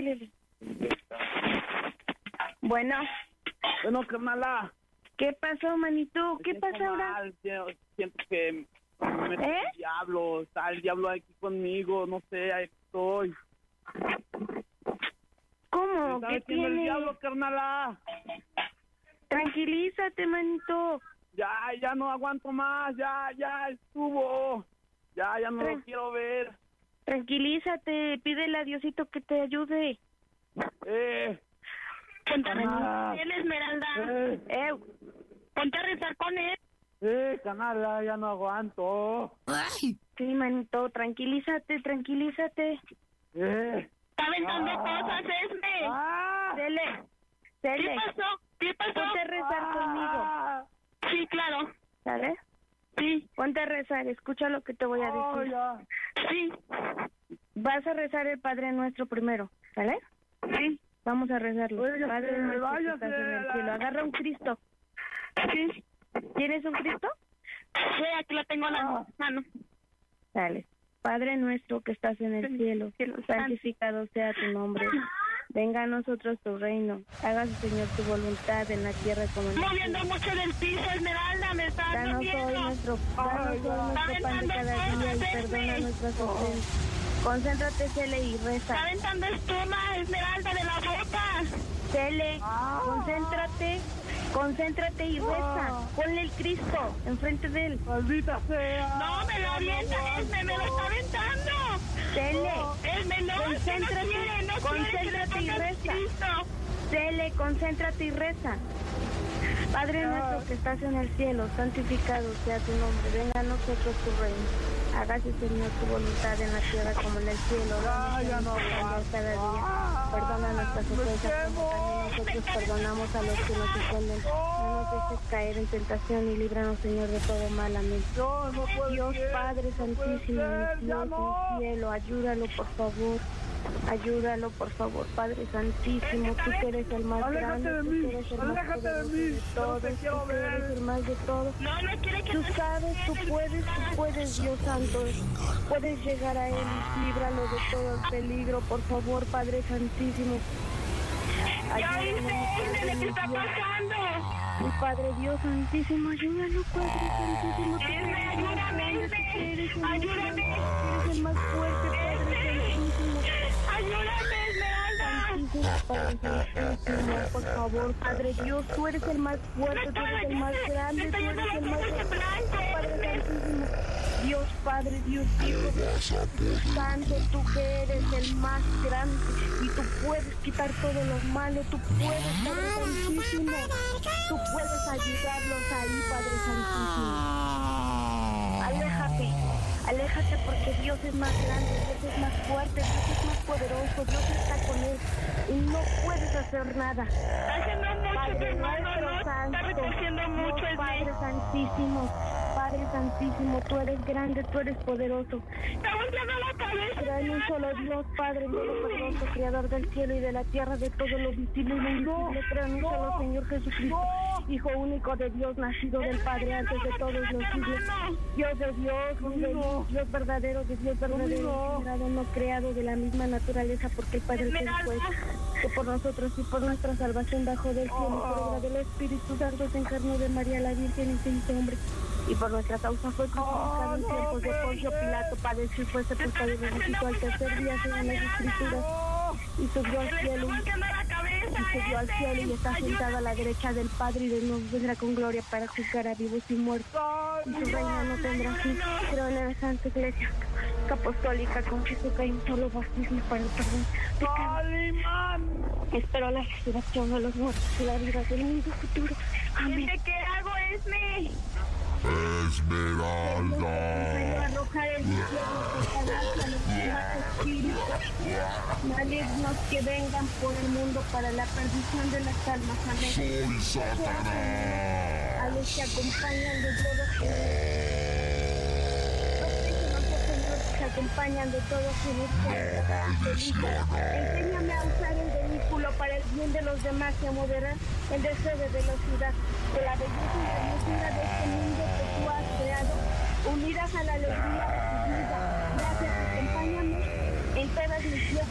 pídele. Bueno, carnala. ¿qué pasó, manito? ¿Qué pasa ahora? Siento que me mete el diablo. Está el diablo aquí conmigo. No sé, ahí estoy. ¿Cómo? ¿Qué tiene? El diablo, carnala. Tranquilízate, manito. Ya no aguanto más. Ya estuvo. Ya no lo quiero ver. Tranquilízate. Pídele a Diosito que te ayude. Ponte a él, Esmeralda. Ponte a rezar con él. Canala, ya no aguanto. Ay. Sí, manito, tranquilízate. Está aventando cosas, Esme. Cele. ¿Qué pasó? Ponte a rezar conmigo. Sí, claro. ¿Sabes? Sí. Ponte a rezar, escucha lo que te voy a decir. Sí. Vas a rezar el Padre Nuestro primero, ¿vale? Sí. Vamos a rezarlo. Padre Nuestro que estás en el cielo. Agarra un Cristo. Sí. ¿Tienes un Cristo? Sí, aquí lo tengo en la mano. Dale. Padre Nuestro que estás en el cielo, santificado sea tu nombre. Venga a nosotros tu reino. Hágase, Señor, tu voluntad en la tierra como en el cielo. Moviendo mucho del piso, Esmeralda, me está dando miedo. Danos hoy nuestro pan de cada día y perdona nuestras ofensas. Concéntrate, Cele, y reza. Está aventando espuma, Esmeralda, de la boca. Cele, concéntrate y reza. Ponle el Cristo enfrente de él. ¡Maldita sea! No, me lo avienta, Esme, me lo está aventando. Cele, Esme, no, concéntrate y reza. Cele, concéntrate y reza. Padre nuestro que estás en el cielo, santificado sea tu nombre. Venga a nosotros tu reino. Hágase, Señor, tu voluntad en la tierra como en el cielo. Ya no cada día. Perdona nuestras ofensas como también nosotros perdonamos a los que nos ofenden. No nos dejes caer en tentación y líbranos, Señor, de todo mal. Amén. Dios Padre Santísimo, Dios en cielo, ayúdalo, por favor, Padre Santísimo, tú que eres el más grande, tú que eres el más poderoso de todos, tú que eres el más de todos. Tú sabes, tú puedes, Dios Santo, puedes llegar a Él, líbralo de todo el peligro, por favor, Padre Santísimo. Ayúdame, ¿qué está pasando? Mi Padre Dios Santísimo, ayúdalo, Padre Santísimo. Ayúdame. Eres el más fuerte, Padre Santísimo. Ayúdame, Esmeralda. Padre Santísimo, por favor, Padre Dios, tú eres el más fuerte, tú eres el más grande, tú eres el más Padre Santísimo. Dios Padre, Dios Hijo, Santo, tú que eres el más grande y tú puedes quitar todo lo malo, tú puedes, Padre Santísimo, tú puedes ayudarlos ahí, Padre Santísimo. Aléjate porque Dios es más grande, Dios es más fuerte, Dios es más poderoso, Dios está con él y no puedes hacer nada. Está haciendo mucho, Padre hermano, nuestro no santo, está recogiendo mucho, Padre Santísimo, tú eres grande, tú eres poderoso. Está volteando la cabeza. Pero hay un solo Dios, Padre todopoderoso, Creador del cielo y de la tierra, de todo lo visible y lo invisible. Creo en un solo Señor Jesucristo, Hijo único de Dios, nacido del Padre antes de todos los siglos. Dios de Dios, Dios verdadero de Dios verdadero, generado, no creado, de la misma naturaleza, porque el Padre fue que por nosotros y por nuestra salvación bajó del cielo, por obra del Espíritu Santo se encarnó de María la Virgen y se hizo hombre. Y por nuestra causa fue crucificado en tiempos de Poncio Pilato, padeció y fue sepultado y resucitó al tercer día según las Escrituras. Y subió al cielo y está sentado a la derecha del Padre, y de nuevo vendrá con gloria para juzgar a vivos y muertos. Y su reino no tendrá fin. Creo en la Santa Iglesia Apostólica, confieso que hay un solo bautismo para el perdón de pecados. Espero la resurrección de los muertos y la vida del mundo futuro. Amén. ¿Qué hago, Esme? Esmeralda. Arrojar el malignos que vengan por el mundo para la perdición de las almas. Amén. Soy Satanás. A los que acompañan de todos que acompañan de todos enséñame a usar el vehículo para el bien de los demás y a moderar el deseo de velocidad de la belleza y la hermosura de este mundo que tú has creado, unidas a la alegría de tu vida. Gracias, acompáñame en todas mis